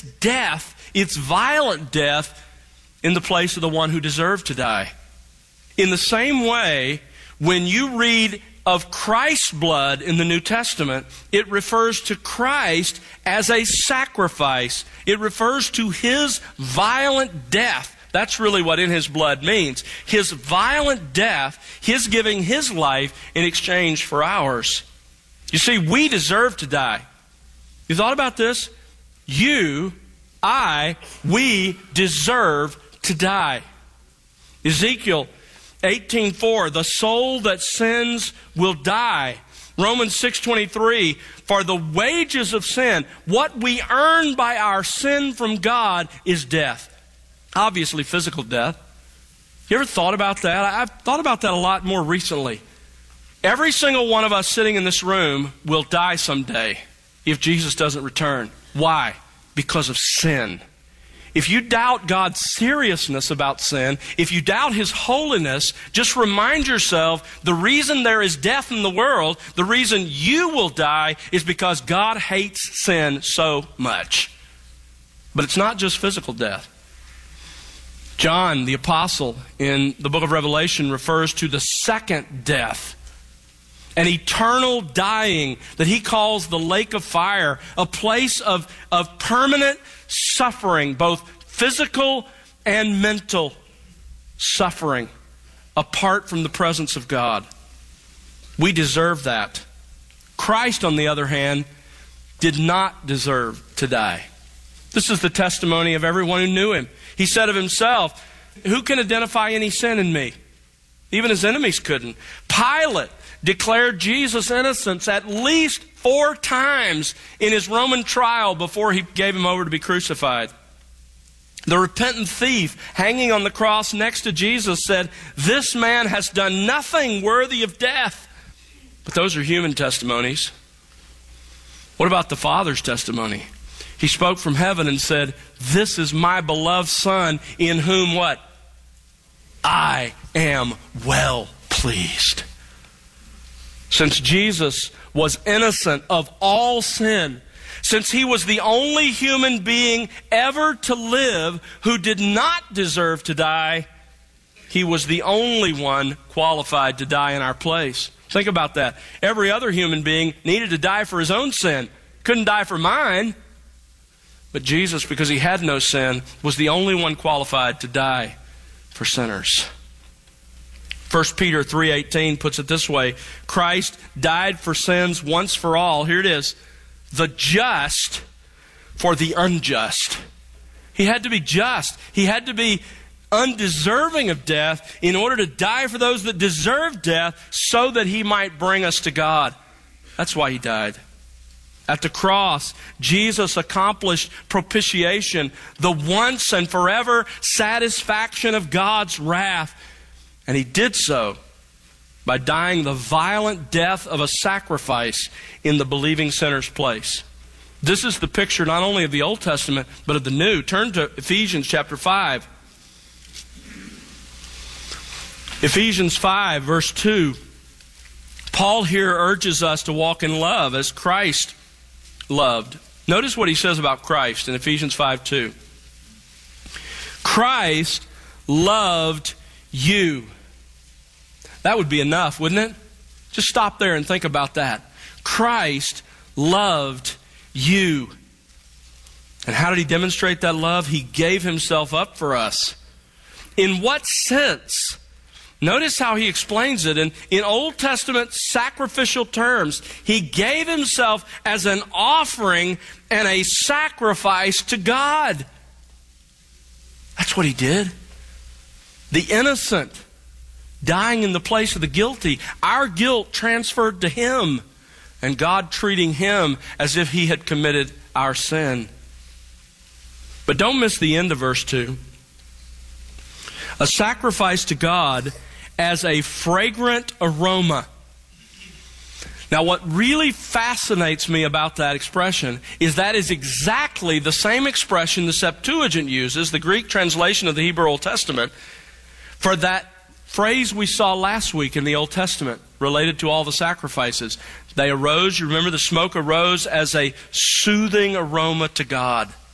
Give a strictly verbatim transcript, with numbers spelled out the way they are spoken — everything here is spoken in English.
death, it's violent death, in the place of the one who deserved to die. In the same way, when you read of Christ's blood in the New Testament, it refers to Christ as a sacrifice. It refers to His violent death. That's really what in His blood means. His violent death, His giving His life in exchange for ours. You see, we deserve to die. You thought about this? You, I, we deserve to die. Ezekiel eighteen four, the soul that sins will die. Romans six twenty-three, for the wages of sin, what we earn by our sin from God is death. Obviously physical death. You ever thought about that? I've thought about that a lot more recently. Every single one of us sitting in this room will die someday if Jesus doesn't return. Why? Because of sin. If you doubt God's seriousness about sin, if you doubt His holiness, just remind yourself the reason there is death in the world, the reason you will die, is because God hates sin so much. But it's not just physical death. John, the apostle, in the book of Revelation refers to the second death, an eternal dying that he calls the lake of fire, a place of, of permanent suffering, both physical and mental suffering, apart from the presence of God. We deserve that. Christ, on the other hand, did not deserve to die. This is the testimony of everyone who knew Him. He said of Himself, who can identify any sin in me? Even His enemies couldn't. Pilate declared Jesus' innocence at least four times in his Roman trial before he gave Him over to be crucified. The repentant thief hanging on the cross next to Jesus said, this man has done nothing worthy of death. But those are human testimonies. What about the Father's testimony? He spoke from heaven and said, this is my beloved Son, in whom what? I am well pleased. Since Jesus was innocent of all sin, since He was the only human being ever to live who did not deserve to die, He was the only one qualified to die in our place. Think about that. Every other human being needed to die for his own sin. Couldn't die for mine. But Jesus, because He had no sin, was the only one qualified to die for sinners. First Peter three eighteen puts it this way, Christ died for sins once for all. Here it is. The just for the unjust. He had to be just. He had to be undeserving of death in order to die for those that deserve death so that He might bring us to God. That's why He died. At the cross, Jesus accomplished propitiation, the once and forever satisfaction of God's wrath. And He did so by dying the violent death of a sacrifice in the believing sinner's place. This is the picture not only of the Old Testament, but of the New. Turn to Ephesians chapter five. Ephesians five, verse two. Paul here urges us to walk in love as Christ loved. Notice what he says about Christ in Ephesians five two. Christ loved you. That would be enough, wouldn't it? Just stop there and think about that. Christ loved you. And how did He demonstrate that love? He gave Himself up for us. In what sense? Notice how He explains it in, in Old Testament sacrificial terms. He gave Himself as an offering and a sacrifice to God. That's what He did. The innocent dying in the place of the guilty. Our guilt transferred to Him, and God treating Him as if He had committed our sin. But don't miss the end of verse two. A sacrifice to God as a fragrant aroma. Now, what really fascinates me about that expression is that is exactly the same expression the Septuagint uses, the Greek translation of the Hebrew Old Testament, for that phrase we saw last week in the Old Testament related to all the sacrifices. They arose, you remember the smoke arose as a soothing aroma to God.